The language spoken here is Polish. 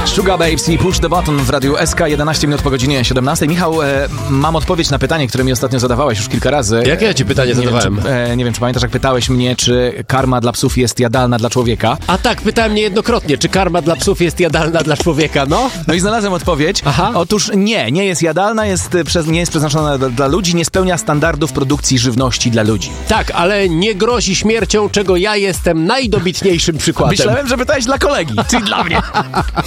Sugababes i Push the Button w Radiu SK, 11 minut po godzinie 17. Michał, mam odpowiedź na pytanie, które mi ostatnio zadawałeś już kilka razy. Jakie ja ci pytanie zadawałem? Nie wiem, czy pamiętasz, jak pytałeś mnie, czy karma dla psów jest jadalna dla człowieka. A tak, pytałem niejednokrotnie, czy karma dla psów jest jadalna dla człowieka, no? No i znalazłem odpowiedź. Aha. Otóż nie jest jadalna, nie jest przeznaczona dla ludzi, nie spełnia standardów produkcji żywności dla ludzi. Tak, ale nie grozi śmiercią, czego ja jestem najdobitniejszym przykładem. Myślałem, że pytałeś dla kolegi, czyli dla mnie.